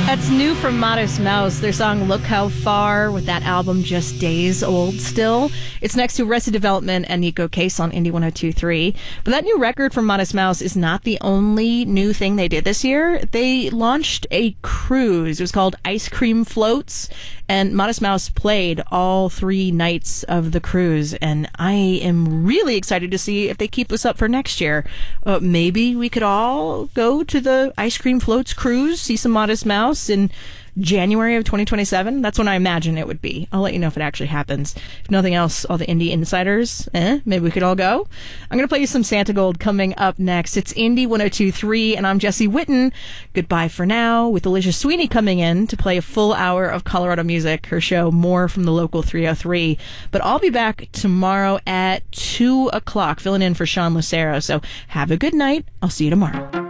That's new from Modest Mouse. Their song Look How Far, with that album just days old still. It's next to Arrested Development and Nico Case on Indie 102.3. But that new record from Modest Mouse is not the only new thing they did this year. They launched a cruise. It was called Ice Cream Floats, and Modest Mouse played all 3 nights of the cruise. And I am really excited to see if they keep this up for next year. Maybe we could all go to the Ice Cream Floats cruise, see some Modest Mouse in January of 2027. That's when I imagine it would be. I'll let you know if it actually happens. If nothing else, all the indie insiders, maybe we could all go. I'm going to play you some Santa Gold coming up next. It's Indie 102.3, and I'm Jesse Witten. Goodbye for now, with Alicia Sweeney coming in to play a full hour of Colorado music, her show More from the Local 303. But I'll be back tomorrow at 2 o'clock, filling in for Sean Lucero. So have a good night. I'll see you tomorrow.